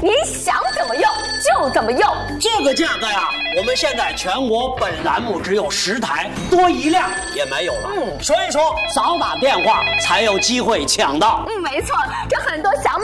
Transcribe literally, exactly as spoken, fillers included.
你想怎么用就怎么用。 这个价格呀，我们现在全国本栏目只有十台，多一辆也没有了。嗯，所以说早打电话才有机会抢到。 嗯，没错，这很多想买